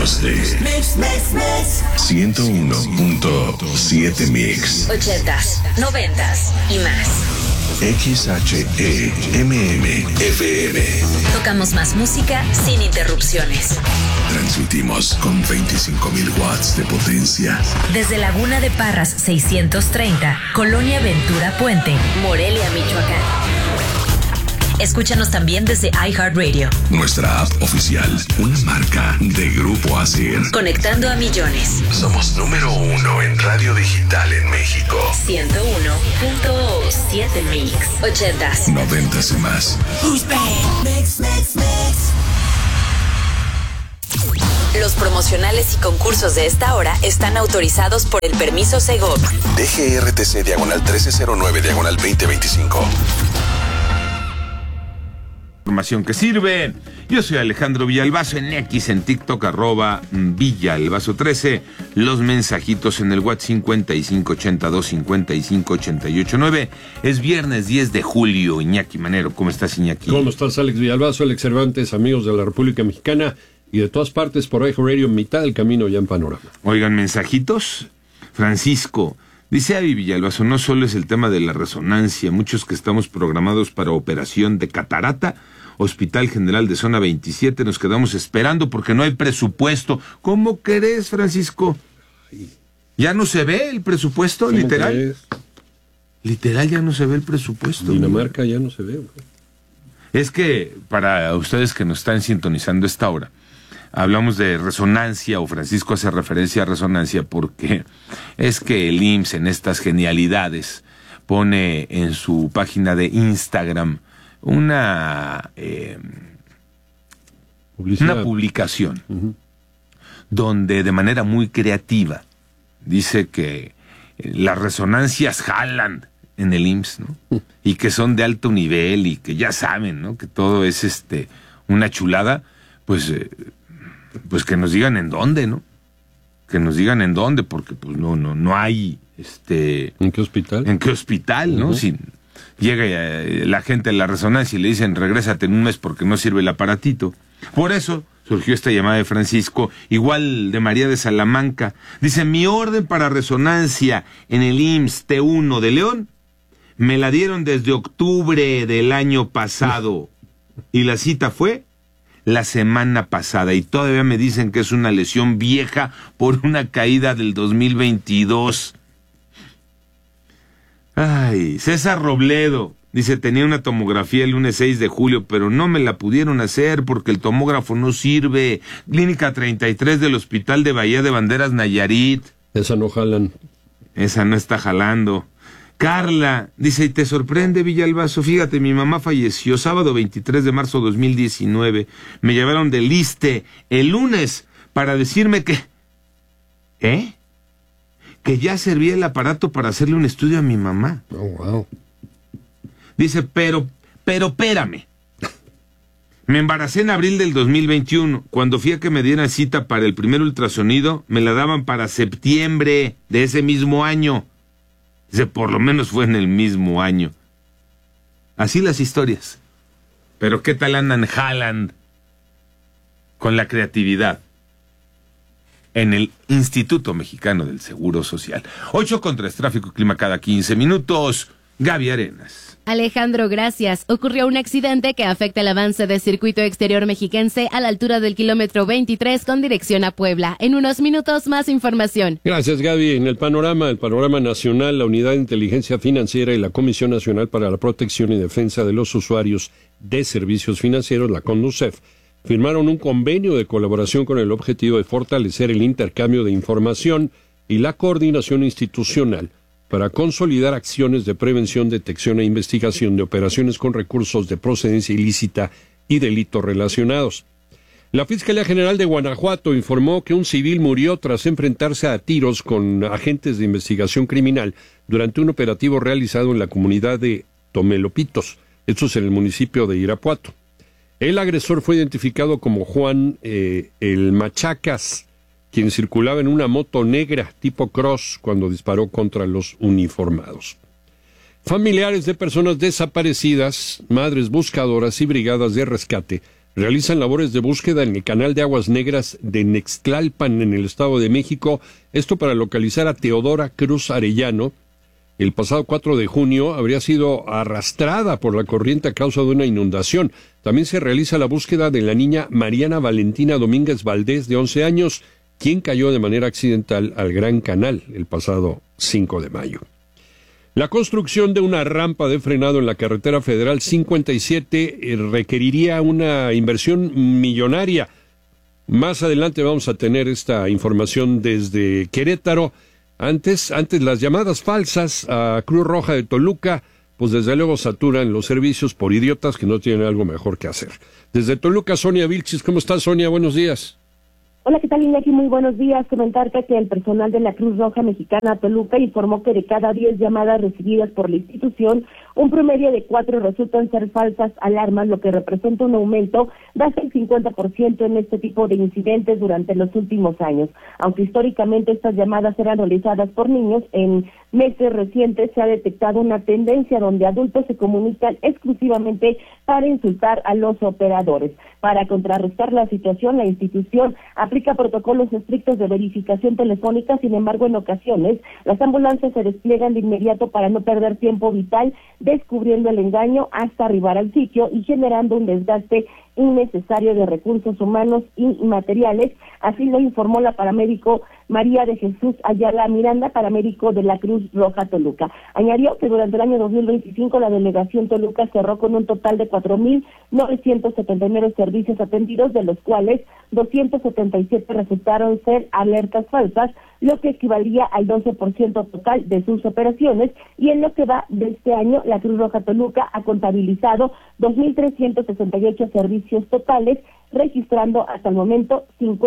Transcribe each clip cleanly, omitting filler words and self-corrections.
minutos de Mix. 101.7 Mix. 80s, 90s y más. XHEMM-FM. Tocamos más música sin interrupciones. Transmitimos con 25.000 watts de potencia. Desde Laguna de Parras 630, Colonia Ventura Puente, Morelia, Michoacán. Escúchanos también desde iHeartRadio. Nuestra app oficial, una marca de Grupo ASIR. Conectando a millones. Somos número 1 en radio digital en México. 101.7 Mix. 80s. 90s y más. Mix. Los promocionales y concursos de esta hora están autorizados por el permiso Segov. DGRTC /1309/2025. Información que sirve. Yo soy Alejandro Villalbazo, en X, en TikTok, @Villalbazo13. Los mensajitos en el WhatsApp 5582-558889. Es viernes 10 de julio. Iñaki Manero, ¿cómo estás, Iñaki? ¿Cómo estás, Alex Villalbazo, Alex Cervantes, amigos de la República Mexicana y de todas partes por iHeartRadio, mitad del camino ya en Panorama? Oigan, mensajitos. Francisco dice: Avi Villalbazo, no solo es el tema de la resonancia, muchos que estamos programados para operación de catarata, Hospital General de Zona 27, nos quedamos esperando porque no hay presupuesto. ¿Cómo crees, Francisco? ¿Ya no se ve el presupuesto, literal? Literal, ya no se ve el presupuesto. Dinamarca ya no se ve. Es que, para ustedes que nos están sintonizando esta hora, hablamos de resonancia, o Francisco hace referencia a resonancia porque es que el IMSS, en estas genialidades, pone en su página de Instagram una publicación donde de manera muy creativa dice que las resonancias jalan en el IMSS, ¿no? Y que son de alto nivel y que ya saben, ¿no? Que todo es una chulada. Pues que nos digan en dónde, ¿no? Que nos digan en dónde, porque pues no hay ¿En qué hospital? ¿En qué hospital, no? Si llega la gente a la resonancia y le dicen regrésate en un mes porque no sirve el aparatito. Por eso surgió esta llamada de Francisco, igual de María de Salamanca. Dice: mi orden para resonancia en el IMSS T1 de León me la dieron desde octubre del año pasado y la cita fue la semana pasada y todavía me dicen que es una lesión vieja por una caída del 2022. Ay, César Robledo dice: tenía una tomografía el lunes 6 de julio, pero no me la pudieron hacer porque el tomógrafo no sirve. Clínica 33 del Hospital de Bahía de Banderas, Nayarit. Esa no jalan. Esa no está jalando. Carla dice: ¿y te sorprende, Villalbazo? Fíjate, mi mamá falleció sábado 23 de marzo 2019. Me llevaron del ISSSTE el lunes para decirme que ya servía el aparato para hacerle un estudio a mi mamá. Oh, wow. Dice, pero espérame. Me embaracé en abril del 2021. Cuando fui a que me dieran cita para el primer ultrasonido, me la daban para septiembre de ese mismo año. Dice, por lo menos fue en el mismo año. Así las historias. Pero ¿qué tal andan Haaland con la creatividad en el Instituto Mexicano del Seguro Social? 8:03, tráfico y clima cada 15 minutos. Gaby Arenas. Alejandro, gracias. Ocurrió un accidente que afecta el avance del circuito exterior mexiquense a la altura del kilómetro 23 con dirección a Puebla. En unos minutos más información. Gracias, Gaby. En el panorama nacional, la Unidad de Inteligencia Financiera y la Comisión Nacional para la Protección y Defensa de los Usuarios de Servicios Financieros, la CONDUCEF, firmaron un convenio de colaboración con el objetivo de fortalecer el intercambio de información y la coordinación institucional para consolidar acciones de prevención, detección e investigación de operaciones con recursos de procedencia ilícita y delitos relacionados. La Fiscalía General de Guanajuato informó que un civil murió tras enfrentarse a tiros con agentes de investigación criminal durante un operativo realizado en la comunidad de Tomelopitos, esto es en el municipio de Irapuato. El agresor fue identificado como Juan el Machacas, quien circulaba en una moto negra tipo cross cuando disparó contra los uniformados. Familiares de personas desaparecidas, madres buscadoras y brigadas de rescate realizan labores de búsqueda en el canal de aguas negras de Nextlalpan, en el Estado de México, esto para localizar a Teodora Cruz Arellano. El pasado 4 de junio habría sido arrastrada por la corriente a causa de una inundación. También se realiza la búsqueda de la niña Mariana Valentina Domínguez Valdés, de 11 años, quien cayó de manera accidental al Gran Canal el pasado 5 de mayo. La construcción de una rampa de frenado en la carretera federal 57 requeriría una inversión millonaria. Más adelante vamos a tener esta información desde Querétaro. Antes las llamadas falsas a Cruz Roja de Toluca, pues desde luego saturan los servicios por idiotas que no tienen algo mejor que hacer. Desde Toluca, Sonia Vilchis. ¿Cómo estás, Sonia? Buenos días. Hola, ¿qué tal, Iñaki? Muy buenos días. Comentarte que el personal de la Cruz Roja Mexicana Toluca informó que de cada 10 llamadas recibidas por la institución, un promedio de 4 resultan ser falsas alarmas, lo que representa un aumento de hasta el 50% en este tipo de incidentes durante los últimos años. Aunque históricamente estas llamadas eran realizadas por niños, en meses recientes se ha detectado una tendencia donde adultos se comunican exclusivamente para insultar a los operadores. Para contrarrestar la situación, la institución aplica protocolos estrictos de verificación telefónica. Sin embargo, en ocasiones, las ambulancias se despliegan de inmediato para no perder tiempo vital descubriendo el engaño hasta arribar al sitio y generando un desgaste innecesario de recursos humanos y materiales. Así lo informó la paramédico María de Jesús Ayala Miranda, paramédico de la Cruz Roja Toluca. Añadió que durante el año 2025 la delegación Toluca cerró con un total de 4,979 servicios atendidos, de los cuales 277 resultaron ser alertas falsas, lo que equivalía al 12% total de sus operaciones, y en lo que va de este año, la Cruz Roja Toluca ha contabilizado 2,368 servicios totales, registrando hasta el momento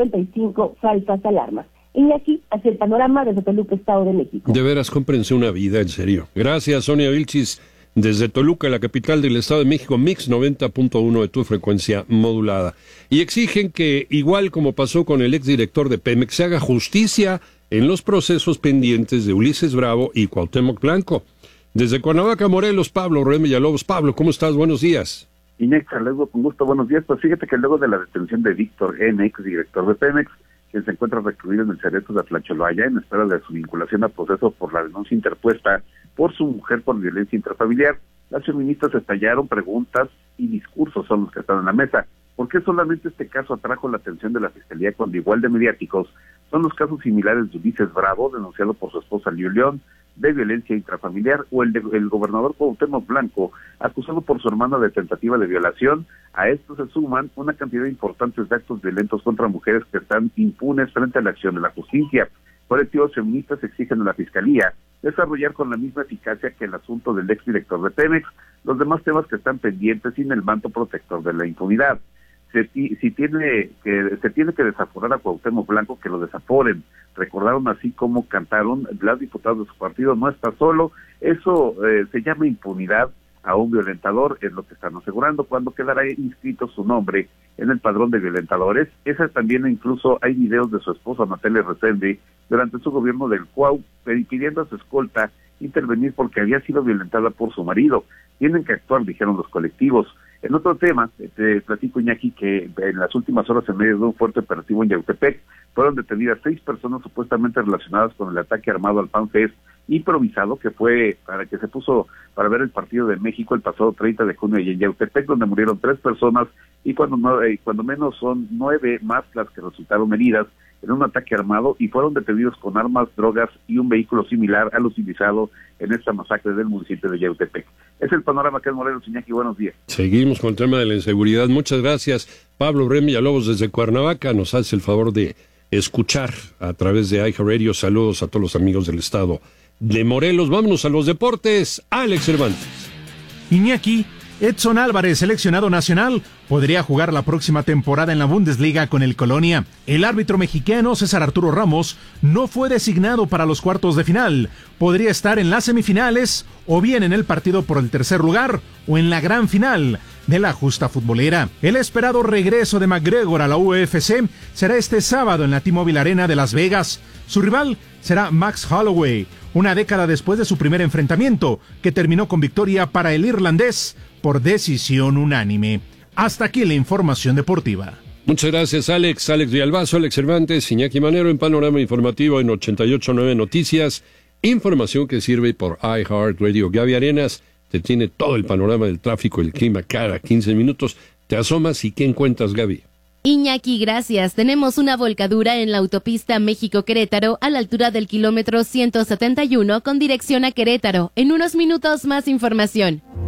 55 falsas alarmas. Iñaki, hacia el panorama desde Toluca, Estado de México. De veras, cómprense una vida, en serio. Gracias, Sonia Vilchis. Desde Toluca, la capital del Estado de México, Mix 90.1 de tu frecuencia modulada. Y exigen que, igual como pasó con el exdirector de Pemex, se haga justicia en los procesos pendientes de Ulises Bravo y Cuauhtémoc Blanco. Desde Cuernavaca, Morelos, Pablo Rubén Villalobos. Pablo, ¿cómo estás? Buenos días. Iñaki, saludo con gusto, buenos días. Pues fíjate que luego de la detención de Víctor N., exdirector de Pemex, quien se encuentra recluido en el Cerezo de Atlacholaya en espera de su vinculación a proceso por la denuncia interpuesta por su mujer por violencia intrafamiliar, las feministas estallaron preguntas y discursos son los que están en la mesa. ¿Por qué solamente este caso atrajo la atención de la Fiscalía cuando igual de mediáticos son los casos similares de Ulises Bravo, denunciado por su esposa Liu León, de violencia intrafamiliar, o el gobernador Cuauhtémoc Blanco, acusado por su hermana de tentativa de violación? A esto se suman una cantidad importante de actos violentos contra mujeres que están impunes frente a la acción de la justicia. Colectivos feministas exigen a la Fiscalía desarrollar con la misma eficacia que el asunto del exdirector de Pemex los demás temas que están pendientes sin el manto protector de la impunidad. Se tiene que desaforar a Cuauhtémoc Blanco, que lo desaforen. Recordaron así como cantaron las diputadas de su partido: no está solo. Eso se llama impunidad a un violentador, es lo que están asegurando, cuando quedará inscrito su nombre en el padrón de violentadores. Esa también, incluso hay videos de su esposa Natalia Resende durante su gobierno del Cuau pidiendo a su escolta intervenir porque había sido violentada por su marido. Tienen que actuar, dijeron los colectivos. En otro tema, te platico, Iñaki, que en las últimas horas, en medio de un fuerte operativo en Yautepec, fueron detenidas 6 personas supuestamente relacionadas con el ataque armado al FanFest improvisado que fue que se puso para ver el partido de México el pasado 30 de junio en Yautepec, donde murieron 3 personas y cuando menos son 9 más las que resultaron heridas en un ataque armado y fueron detenidos con armas, drogas y un vehículo similar al utilizado en esta masacre del municipio de Yautepec. Es el panorama que es Morelos. Iñaki, buenos días. Seguimos con el tema de la inseguridad. Muchas gracias. Pablo Rem Villalobos desde Cuernavaca nos hace el favor de escuchar a través de iHeartRadio. Saludos a todos los amigos del estado de Morelos. Vámonos a los deportes. Alex Cervantes. Iñaki, Edson Álvarez, seleccionado nacional, podría jugar la próxima temporada en la Bundesliga con el Colonia. El árbitro mexicano César Arturo Ramos no fue designado para los cuartos de final. Podría estar en las semifinales o bien en el partido por el tercer lugar o en la gran final de la justa futbolera. El esperado regreso de McGregor a la UFC será este sábado en la T-Mobile Arena de Las Vegas. Su rival será Max Holloway, una década después de su primer enfrentamiento, que terminó con victoria para el irlandés por decisión unánime. Hasta aquí la información deportiva. Muchas gracias, Alex. Alex Villalbazo, Alex Cervantes, Iñaki Manero en Panorama Informativo en 88.9 Noticias. Información que sirve por iHeartRadio. Gaby Arenas te tiene todo el panorama del tráfico y el clima cada 15 minutos. Te asomas y ¿qué encuentras, Gaby? Iñaki, gracias. Tenemos una volcadura en la autopista México-Querétaro a la altura del kilómetro 171 con dirección a Querétaro. En unos minutos más información.